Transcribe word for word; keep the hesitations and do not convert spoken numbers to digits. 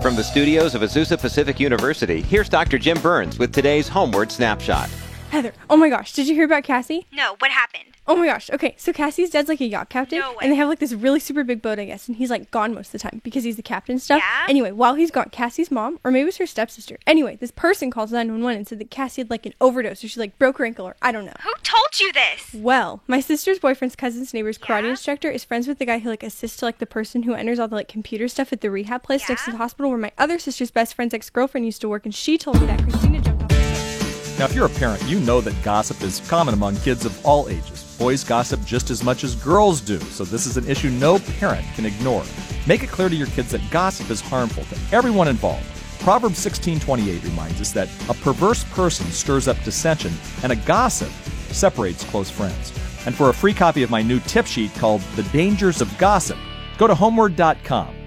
From the studios of Azusa Pacific University, here's Doctor Jim Burns with today's Homeward Snapshot. Heather, oh my gosh, did you hear about Cassie? No, what happened? Oh my gosh, okay, so Cassie's dad's like a yacht captain, No way. and they have like this really super big boat, I guess, and he's like gone most of the time because he's the captain and stuff. Yeah? Anyway, while he's gone, Cassie's mom, or maybe it was her stepsister, anyway, this person calls nine one one and said that Cassie had like an overdose, or she like broke her ankle, or I don't know. Who told you this? Well, my sister's boyfriend's cousin's neighbor's karate Yeah? instructor is friends with the guy who like assists to like the person who enters all the like computer stuff at the rehab place next to Yeah? the hospital where my other sister's best friend's ex-girlfriend used to work, and she told me that Christina jumped off the side. Now, if you're a parent, you know that gossip is common among kids of all ages. Boys gossip just as much as girls do, so this is an issue no parent can ignore. Make it clear to your kids that gossip is harmful to everyone involved. Proverbs sixteen twenty-eight reminds us that a perverse person stirs up dissension, and a gossip separates close friends. And for a free copy of my new tip sheet called The Dangers of Gossip, go to homeward dot com.